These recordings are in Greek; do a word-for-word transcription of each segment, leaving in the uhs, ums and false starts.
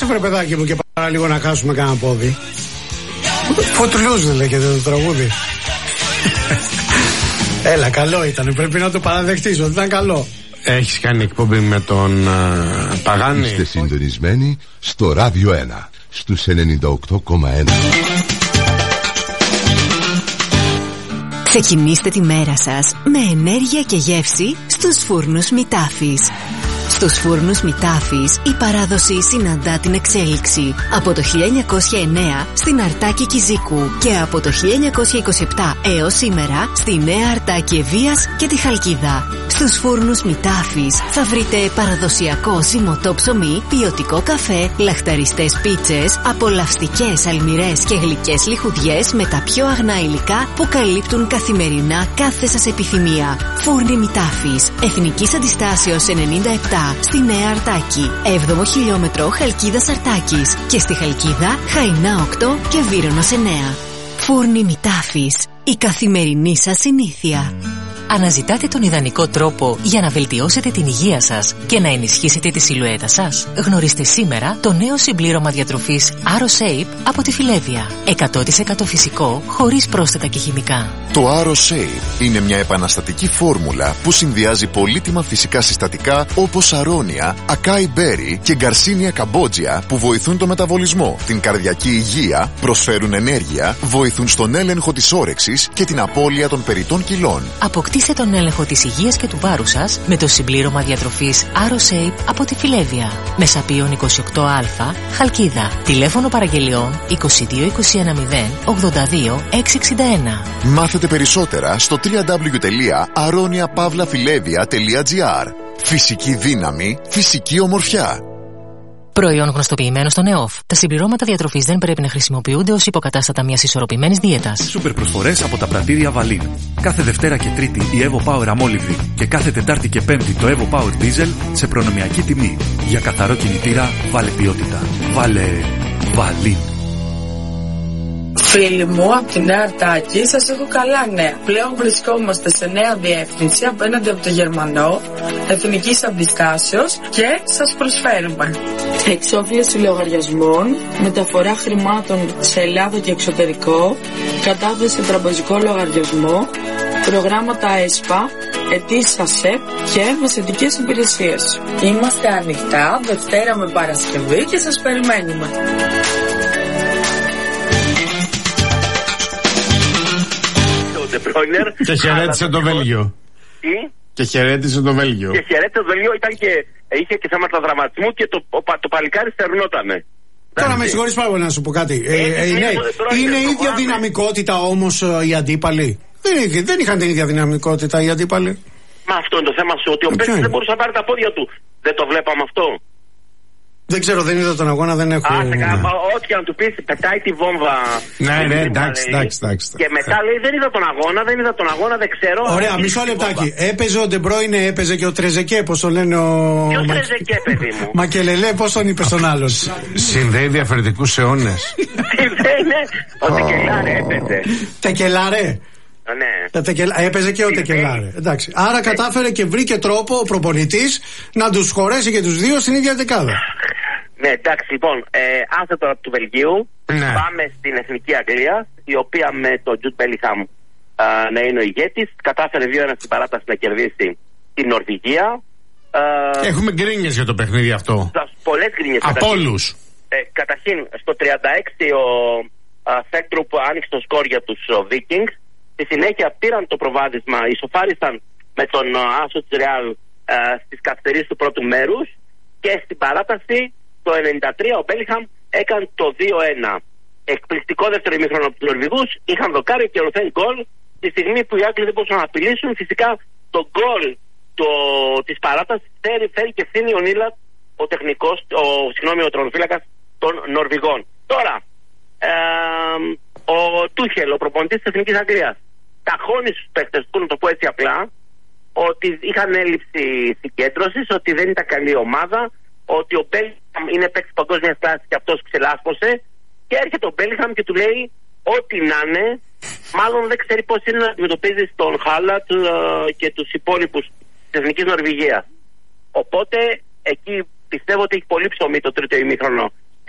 Χώρισε βρε παιδάκι μου και πάρα λίγο να χάσουμε κανένα πόδι. Footloose λέγεται το τραγούδι. Έλα, καλό ήταν. Πρέπει να το παραδεχτείς ότι ήταν καλό. Έχεις κάνει εκπομπή με τον uh, Παγάνη. Είστε συντονισμένοι στο Ράδιο ένα στους ενενήντα οκτώ κόμμα ένα. Ξεκινήστε τη μέρα σας με ενέργεια και γεύση στους φούρνους Μητάφης. Στους φούρνους Μητάφης η παράδοση συναντά την εξέλιξη. Από το χίλια εννιακόσια εννέα στην Αρτάκη Κιζίκου και από το χίλια εννιακόσια είκοσι επτά έως σήμερα στη Νέα Αρτάκη Ευβοίας και τη Χαλκίδα. Στους φούρνους Μητάφης θα βρείτε παραδοσιακό ζυμωτό ψωμί, ποιοτικό καφέ, λαχταριστές πίτσες, απολαυστικές αλμυρές και γλυκές λιχουδιές με τα πιο αγνά υλικά που καλύπτουν καθημερινά κάθε σας επιθυμία. Φούρνοι Μητάφης, Εθνικής Αντιστάσεως ενενήντα επτά στη Νέα Αρτάκη, έβδομο χιλιόμετρο Χαλκίδας Αρτάκης και στη Χαλκίδα Χαϊνά οκτώ και Βύρονος εννέα. Φούρνοι Μητάφης, η καθημερινή σας συνήθεια. Αναζητάτε τον ιδανικό τρόπο για να βελτιώσετε την υγεία σας και να ενισχύσετε τη σιλουέτα σας? Γνωρίστε σήμερα το νέο συμπλήρωμα διατροφής AroShape από τη Φιλέβια. εκατό τοις εκατό φυσικό, χωρίς πρόσθετα και χημικά. Το AroShape είναι μια επαναστατική φόρμουλα που συνδυάζει πολύτιμα φυσικά συστατικά όπως αρώνια, ακάι μπέρι και γκαρσίνια καμπότζια που βοηθούν το μεταβολισμό, την καρδιακή υγεία, προσφέρουν ενέργεια, βοηθούν στον έλεγχο της όρεξης και την απώλεια των περιττών κιλών. Αποκτήστε τον έλεγχο της υγείας και του βάρους σας με το συμπλήρωμα διατροφής AroShape από τη Φιλέβια. Μεσαπίων είκοσι οκτώ α, Χαλκίδα. Τηλέφωνο παραγγελιών είκοσι δύο είκοσι ένα μηδέν ογδόντα δύο εξακόσια εξήντα ένα. Μάθετε περισσότερα στο double-u double-u double-u τελεία aronia pavla filevia τελεία gr. Φυσική δύναμη, φυσική ομορφιά. Προϊόν γνωστοποιημένο στον ΕΟΦ. Τα συμπληρώματα διατροφής δεν πρέπει να χρησιμοποιούνται ως υποκατάστατα μιας ισορροπημένης δίαιτας. Σούπερ προσφορές από τα πρατήρια Βαλίν. Κάθε Δευτέρα και Τρίτη η Evo Power αμόλυβδη και κάθε Τετάρτη και Πέμπτη το Evo Power Diesel σε προνομιακή τιμή. Για καθαρό κινητήρα βάλε ποιότητα. Βάλε Βαλίν. Φίλοι μου από την Νέα Αρτάκη, σας έχω καλά νέα. Πλέον βρισκόμαστε σε νέα διεύθυνση απέναντι από το Γερμανό, Εθνικής Αντιστάσεως και σας προσφέρουμε εξόφληση λογαριασμών, μεταφορά χρημάτων σε Ελλάδα και εξωτερικό, κατάθεση σε τραπεζικό λογαριασμό, προγράμματα ΕΣΠΑ, αιτήσεις ΑΣΕΠ και μεσαιτικές υπηρεσίες. Είμαστε ανοιχτά Δευτέρα με Παρασκευή και σας περιμένουμε. Και χαιρέτησε το Βέλγιο. Τι? Και χαιρέτησε το Βέλγιο. Και χαιρέτησε το Βέλγιο, ήταν και είχε και θέματα δραματισμού και το, το παλικάρι στερνότανε. Τώρα με συγχωρείς πάρα πολύ να σου πω κάτι. Ε, ε, είναι είναι ίδια δυναμικότητα όμως οι αντίπαλοι. Δεν, δεν είχαν την ίδια δυναμικότητα οι αντίπαλοι. Μα αυτό είναι το θέμα σου, ότι ο παίκτης δεν μπορούσε να πάρει τα πόδια του. Δεν το βλέπαμε αυτό. Δεν ξέρω, δεν είδα τον αγώνα, δεν έχω. Άσε καλά, ό,τι αν του πει, πετάει τη βόμβα. Ναι, ναι, εντάξει, εντάξει, εντάξει. Και μετά λέει, δεν είδα τον αγώνα, δεν είδα τον αγώνα, δεν ξέρω. Ωραία, μισό λεπτάκι. Έπαιζε ο Ντεμπρόινε, έπαιζε και ο Τρεζεκέ, πώς το λένε ο. Ποιο Τρεζεκέ, παιδί μου. Μακελελέ, πώς τον είπε τον άλλον. Συνδέει διαφορετικούς αιώνες. Συνδέει, ο Τεκελάρε έπαιζε. Τεκελάρε. Ναι. Τεκελα... Έπαιζε και ο Τεκελάρε. Εντάξει. Άρα ναι. Κατάφερε και βρήκε τρόπο ο προπονητής να τους χωρέσει και τους δύο στην ίδια δεκάδα. Ναι, εντάξει, λοιπόν, ε, άσε τώρα του Βελγίου. Ναι. Πάμε στην Εθνική Αγγλία, η οποία με τον Τζουτ Μπέλιγχαμ να είναι ο ηγέτης. Κατάφερε δύο ένα στην παράταση να κερδίσει την Νορβηγία. Ε, Έχουμε γκρίνιες για το παιχνίδι αυτό. Πολλές γκρίνιες. Από όλους. Ε, καταρχήν, στο τριάντα έξι ο Θέκτρουπ άνοιξε το σκορ για τους Vikings. Στη συνέχεια πήραν το προβάδισμα, ισοφάρισαν με τον άσο της Ρεάλ στις καθυστερήσεις του πρώτου μέρους και στην παράταση το ενενήντα τρία ο Μπέλιγχαμ έκανε το δύο ένα. Εκπληκτικό δεύτερο ημίχρονο από τους Νορβηγούς, είχαν δοκάρει και ορθέν γκολ τη στιγμή που οι Άγγλοι δεν μπορούσαν να απειλήσουν. Φυσικά το γκολ το, της παράτασης φέρει, φέρει και ευθύνη ο Νίλατ, ο τεχνικός, ο, συγγνώμη, ο τρονοφύλακας των Νορβηγών. Τώρα, ε, ο Τούχελ, ο προπονητής της Εθνικής Αγγλίας, ταχώνει στους παίκτες του, να το πω έτσι απλά, ότι είχαν έλλειψη συγκέντρωσης, ότι δεν ήταν καλή ομάδα, ότι ο Μπέλιγχαμ είναι παίκτης παγκόσμιας κλάσης και αυτός ξελάσπωσε, και έρχεται ο Μπέλιγχαμ και του λέει ό,τι να είναι, μάλλον δεν ξέρει πώς είναι να αντιμετωπίζει τον Χάλατ και τους υπόλοιπους της Εθνικής Νορβηγίας. Οπότε εκεί πιστεύω ότι έχει πολύ ψωμί το τρίτο ημίχρονο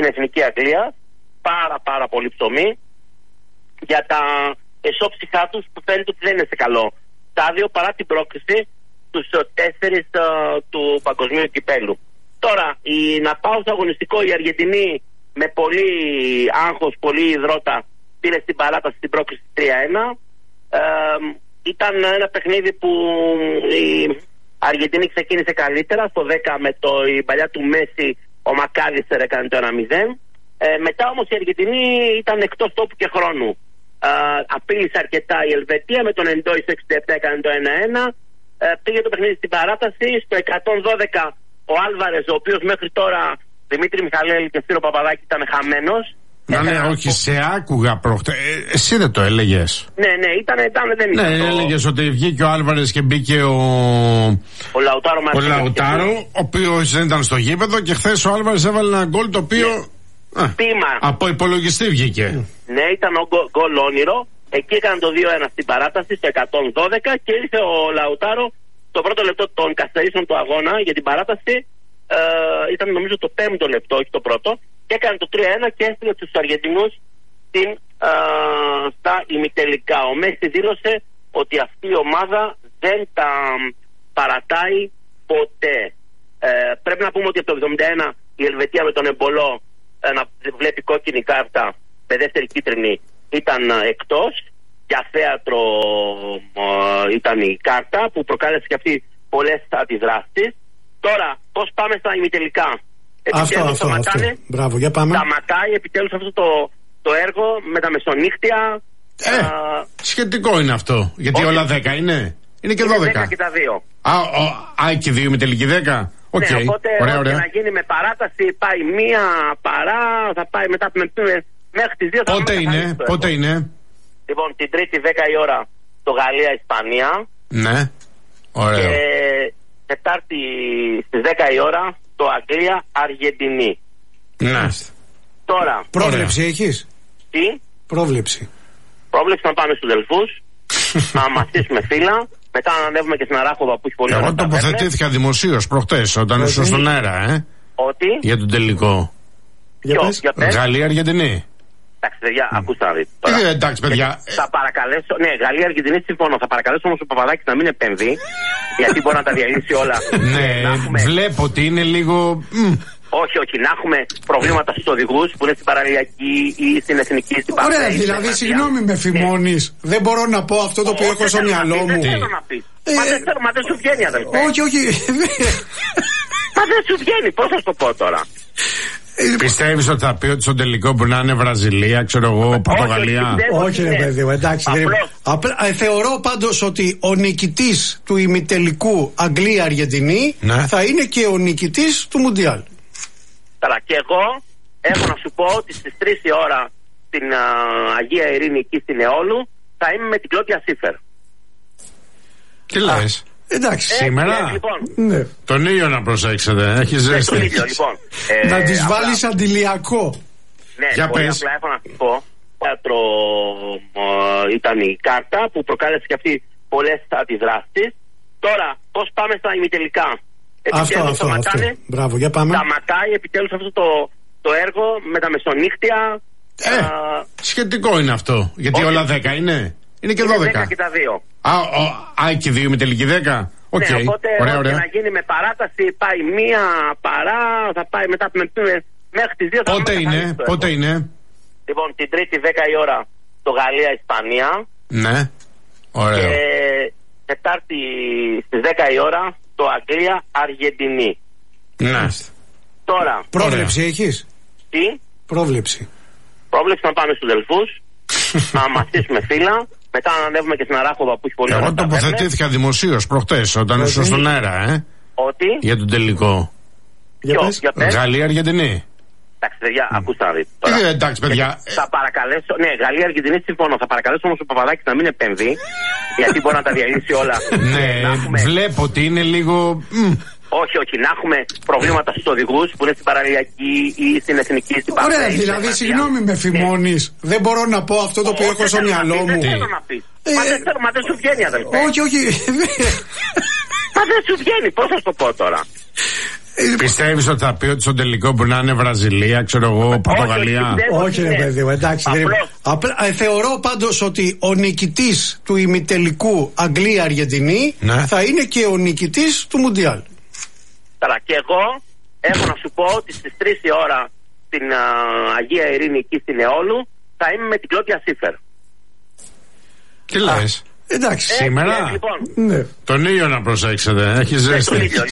στην Εθνική Αγγλία. Πάρα πάρα πολύ ψωμί για τα εσώψυχά τους που φαίνεται ότι δεν είναι σε καλό στάδιο παρά την πρόκριση στους τέσσερις uh, του παγκοσμίου κυπέλου. Τώρα, η, να πάω στο αγωνιστικό, η Αργεντινή με πολύ άγχος, πολύ υδρότα πήρε στην παράταση την πρόκριση τρία ένα. Uh, ήταν ένα παιχνίδι που η Αργεντινή ξεκίνησε καλύτερα στο δέκα με το, η παλιά του Μέση, ο Μακάλιστερ έκανε το ένα μηδέν. Ε, μετά όμως η Αργεντινή ήταν εκτός τόπου και χρόνου. Ε, απείλησε αρκετά η Ελβετία, με τον Εντόι στο εξήντα επτά έκανε το ένα ένα. Ε, πήγε το παιχνίδι στην παράταση. Στο εκατόν δώδεκα ο Άλβαρες, ο οποίος μέχρι τώρα, Δημήτρη Μιχαλέλη και Σπύρο Παπαδάκη, ήταν χαμένος. Ναι, ναι, όχι, σε άκουγα προχτέ. Ε, εσύ δεν το έλεγες? Ναι, ναι, ήταν, ήταν δεν ήταν. Ναι, το... έλεγες ότι βγήκε ο Άλβαρες και μπήκε ο. Ο Λαουτάρο Μαρτίνες. Ο Λαουτάρο, ο οποίος δεν ήταν στο γήπεδο και χθες ο Άλβαρες έβαλε ένα γκολ το οποίο. Ναι. Α, από υπολογιστή βγήκε. Ναι, ήταν ο γκολ όνειρο. Εκεί έκανε το δύο ένα στην παράταση στο εκατόν δώδεκα και ήρθε ο Λαουτάρο το πρώτο λεπτό των καθυστερήσεων του αγώνα για την παράταση. Ε, ήταν νομίζω το πέμπτο λεπτό, όχι το πρώτο. Και έκανε το τρία ένα και έστειλε τους Αργεντινούς στην, ε, στα ημιτελικά. Ο Μέση δήλωσε ότι αυτή η ομάδα δεν τα παρατάει ποτέ. Ε, πρέπει να πούμε ότι από το εβδομήντα ένα η Ελβετία με τον Εμπολό ε, να βλέπει κόκκινη κάρτα με δεύτερη κίτρινη ήταν εκτός. Για θέατρο ε, ήταν η κάρτα που προκάλεσε και αυτή πολλές αντιδράσεις. Τώρα πώς πάμε στα ημιτελικά? Αυτό, αυτό, αυτό. Μπράβο, για πάμε. Σταματάει επιτέλους αυτό το, το έργο με τα μεσονύχτια. Ε, α, σχετικό είναι αυτό. Γιατί όχι, όλα δέκα είναι. Είναι και είναι δώδεκα. δέκα και τα δύο. Α, ο, α και δύο με τελική δέκα. Οκ. Okay. Ναι, οπότε ωραία, ωραία. Να γίνει με παράταση, πάει μία παρά, θα πάει μετά με, μέχρι τις δύο. Πότε είναι, πότε είναι? Λοιπόν, την Τρίτη δέκα η ώρα το Γαλλία-Ισπανία. Ναι, ωραία. Και Τετάρτη στις δέκα η ώρα το Αγγλία-Αργεντινή. Ναι. Τώρα. Πρόβλεψη ωραία. Έχεις? Τι? Πρόβλεψη. Πρόβλεψη να πάμε στους Δελφούς, να μαθήσουμε φύλλα. Μετά να ανέβουμε και στην Αράχοβα που έχει πολύ ωραία. Εγώ τοποθετήθηκα δημοσίως προχτές όταν ήσουν στον αέρα, ε. Ότι? Για τον τελικό. Γαλλία-Αργεντινή. Εντάξει, παιδιά, mm. ακούστε να δείτε. Ε, εντάξει, παιδιά. Θα παρακαλέσω. Ναι, Γαλλία-Αργεντινή συμφωνώ. Θα παρακαλέσω όμως ο Παπαδάκης να μην επέμβει. Γιατί μπορεί να τα διαλύσει όλα. Ναι, έχουμε... βλέπω ότι είναι λίγο. Όχι, όχι. Να έχουμε προβλήματα στους οδηγούς που είναι στην παραλιακή ή στην εθνική, στην παραλιακή. Ωραία, δηλαδή, συγγνώμη με φημώνεις. Ναι. Δεν μπορώ να πω αυτό το οποίο έχω στο μυαλό μου. Δεν θέλω να πεις. Μα δεν σου βγαίνει, αδελφέ. Όχι, όχι. Μα δεν σου βγαίνει. Πώς θα το πω τώρα? Πιστεύεις ότι θα πει ότι στο τελικό μπορεί να είναι Βραζιλία, ξέρω εγώ, Πορτογαλία? Όχι, ρε παιδί μου, εντάξει. Απλά, ε, θεωρώ πάντως ότι ο νικητής του ημιτελικού Αγγλία-Αργεντινή ναι. θα είναι και ο νικητής του Μουντιάλ. Τώρα και εγώ έχω να σου πω ότι στις τρεις η ώρα στην α, Αγία Ειρήνη εκεί στην Εόλου θα είμαι με την Κλώτια Σίφερ. Τι λες? Εντάξει, ε, σήμερα. Ε, λοιπόν. Ναι. Τον ήλιο να προσέξετε, έχει ζέστη. Ε, τον ήλιο, λοιπόν. Ε, να τις απλά... βάλεις αντιλιακό. Ναι, για πολύ πες. απλά έχω να σου πω. Θέατρο ε, ήταν η κάρτα που προκάλεσε και αυτή πολλές αντιδράσεις. Τώρα, πώς πάμε στα ημιτελικά? Αυτό, αυτό, αυτό. Μπράβο, για πάμε. Σταματάει επιτέλους αυτό το, το έργο με τα μεσονύχτια. Ε, α, σχετικό είναι αυτό. Γιατί όχι, όλα δέκα είναι. Είναι και δώδεκα. δέκα και τα δύο. Α, ο, α και δύο με τελική δέκα. Okay. Ναι, οπότε ωραία, ωραία. να γίνει με παράταση, πάει μία παρά, θα πάει μετά με, μέχρι τις δύο. Πότε είναι, πότε είναι? Λοιπόν, την Τρίτη δέκα η ώρα το Γαλλία-Ισπανία. Ναι, ωραία. Και Τετάρτη στις δέκα η ώρα το Αγγλία-Αργεντινή. Ναι. Τώρα. Πρόβλεψη ωραία. Έχεις? Τι? Πρόβλεψη. Πρόβλεψη να πάμε στους Δελφούς, να μαθήσουμε φύλλα. Μετά να ανέβουμε και στην Αράχοβα που έχει πολύ ωραία. Εγώ τοποθετήθηκα δημοσίως προχτές όταν ήσουν στον αέρα, ε. Ότι? Για τον τελικό. Γαλλία-Αργεντινή. Εντάξει, παιδιά, mm. ακούστε να δείτε. Ε, εντάξει, παιδιά. Θα παρακαλέσω. Ναι, Γαλλία-Αργεντινή συμφωνώ. Θα παρακαλέσω όμως ο Παπαδάκης να μην επέμβει. Γιατί μπορεί να τα διαλύσει όλα. Ναι, έχουμε... βλέπω ότι είναι λίγο. Όχι, όχι. Να έχουμε προβλήματα στους οδηγούς που είναι στην παραλιακή ή στην εθνική, στην παραλιακή. Ωραία, δηλαδή, συγγνώμη με φημώνεις. Δεν μπορώ να πω αυτό το οποίο έχω στο μυαλό μου. Δεν θέλω να πεις. Μα δεν σου βγαίνει, αδελφέ. Όχι, όχι. Μα δεν σου βγαίνει. Πώς θα το πω τώρα? Πιστεύεις ότι θα πει ότι στο τελικό μπορεί να είναι Βραζιλία, ξέρω εγώ, Πορτογαλία? Όχι, ρε παιδί μου, εντάξει. Απλά, ε, θεωρώ πάντως ότι ο νικητής του ημιτελικού Αγγλία-Αργεντινή ναι. θα είναι και ο νικητής του Μουντιάλ. Τώρα και εγώ έχω να σου πω ότι στις τρεις η ώρα στην α, Αγία Ειρήνη εκεί στην Εόλου θα είμαι με την Κλώδια Σίφερ. Τι λες? Εντάξει. Σήμερα ε, λοιπόν. ναι. Τον ήλιο να προσέξετε, έχει ζέστη.